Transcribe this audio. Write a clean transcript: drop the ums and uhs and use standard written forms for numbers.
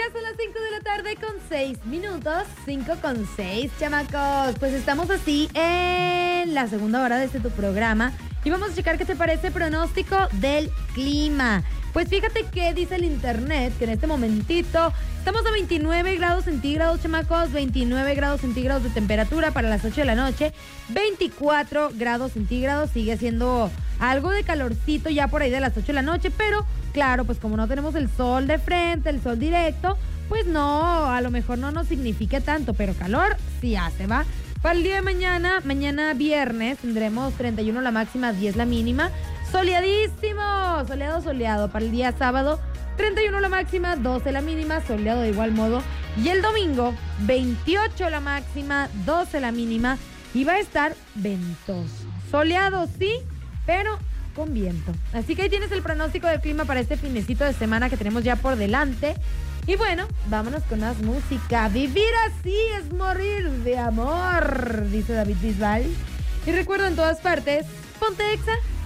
son las 5 de la tarde con 6 minutos. 5 con 6, chamacos. Pues estamos así en la segunda hora de tu programa. Y vamos a checar qué te parece pronóstico del clima. Pues fíjate que dice el internet que en este momentito estamos a 29 grados centígrados, chamacos. 29 grados centígrados de temperatura para las 8 de la noche. 24 grados centígrados. Sigue siendo algo de calorcito ya por ahí de las 8 de la noche. Pero claro, pues como no tenemos el sol de frente, el sol directo, pues no, a lo mejor no nos significa tanto. Pero calor sí hace, ¿va? Para el día de mañana viernes, tendremos 31 la máxima, 10 la mínima. Soleadísimo, soleado. Para el día sábado, 31 la máxima, 12 la mínima, soleado de igual modo. Y el domingo, 28 la máxima, 12 la mínima. Y va a estar ventoso. Soleado, sí, pero con viento. Así que ahí tienes el pronóstico del clima para este finecito de semana que tenemos ya por delante. Y bueno, vámonos con más música. Vivir así es morir de amor, dice David Bisbal. Y recuerda en todas partes, ponte Exa.